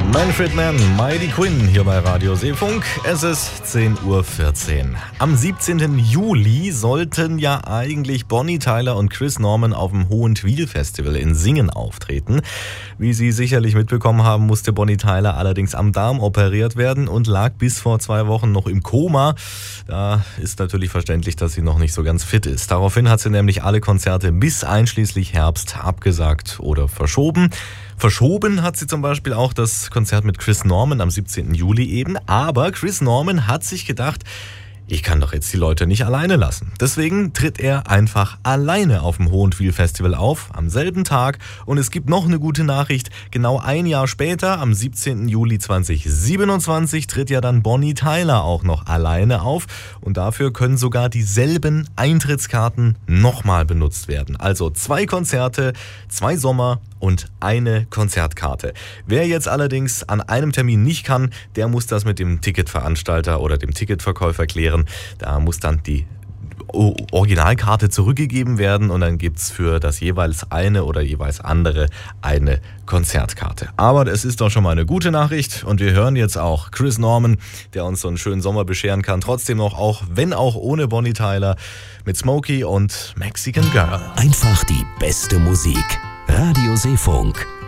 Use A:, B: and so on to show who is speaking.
A: Manfred Mann, Mighty Quinn hier bei Radio Seefunk. Es ist 10:14 Uhr. Am 17. Juli sollten ja eigentlich Bonnie Tyler und Chris Norman auf dem Hohentwiel Festival in Singen auftreten. Wie Sie sicherlich mitbekommen haben, musste Bonnie Tyler allerdings am Darm operiert werden und lag bis vor 2 Wochen noch im Koma. Da ist natürlich verständlich, dass sie noch nicht so ganz fit ist. Daraufhin hat sie nämlich alle Konzerte bis einschließlich Herbst abgesagt oder verschoben. Verschoben hat sie zum Beispiel auch das Konzert mit Chris Norman am 17. Juli eben. Aber Chris Norman hat sich gedacht, ich kann doch jetzt die Leute nicht alleine lassen. Deswegen tritt er einfach alleine auf dem Hohentwiel Festival auf, am selben Tag. Und es gibt noch eine gute Nachricht. Genau ein Jahr später, am 17. Juli 2027, tritt ja dann Bonnie Tyler auch noch alleine auf. Und dafür können sogar dieselben Eintrittskarten nochmal benutzt werden. Also 2 Konzerte, 2 Sommer und eine Konzertkarte. Wer jetzt allerdings an einem Termin nicht kann, der muss das mit dem Ticketveranstalter oder dem Ticketverkäufer klären. Da muss dann die Originalkarte zurückgegeben werden und dann gibt's für das jeweils eine oder jeweils andere eine Konzertkarte. Aber es ist doch schon mal eine gute Nachricht und wir hören jetzt auch Chris Norman, der uns so einen schönen Sommer bescheren kann. Trotzdem noch, auch wenn auch ohne Bonnie Tyler, mit Smokey und Mexican Girl.
B: Einfach die beste Musik. Radio Seefunk.